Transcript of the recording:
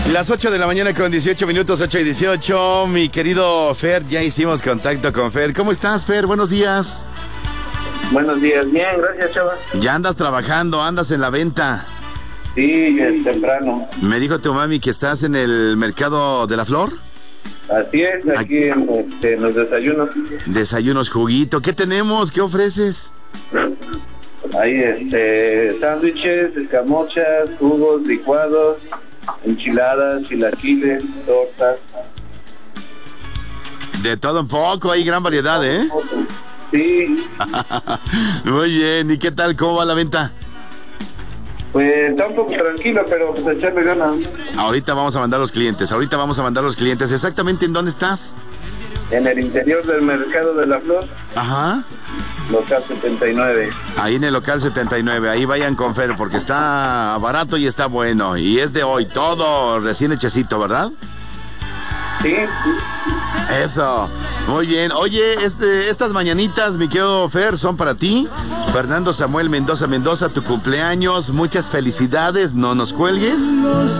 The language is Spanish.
Las 8 de la mañana con 18 minutos, 8 y 18. Mi querido Fer, ya hicimos contacto con Fer. ¿Cómo estás, Fer? Buenos días. Buenos días, bien, gracias, chava. Ya andas trabajando, andas en la venta. Sí, es temprano. Me dijo tu mami que estás en el mercado de la flor. Así es, aquí en los desayunos. Desayunos, juguito. ¿Qué tenemos? ¿Qué ofreces? Ahí, sándwiches, escamochas, jugos, licuados, enchiladas, chilaquiles, tortas. De todo un poco, hay gran variedad, ¿eh? Sí. Muy bien, ¿y qué tal? ¿Cómo va la venta? Pues está un poco tranquilo, pero pues echarle ganas. Ahorita vamos a mandar los clientes. ¿Exactamente en dónde estás? En el interior del mercado de la flor. Ajá. Local 79. Ahí en el local 79, ahí vayan con Fer porque está barato y está bueno. Y es de hoy, todo recién hechecito, ¿verdad? Sí. Eso, muy bien. Oye, estas mañanitas, mi querido Fer, son para ti. Fernando Samuel Mendoza, tu cumpleaños. Muchas felicidades, no nos cuelgues.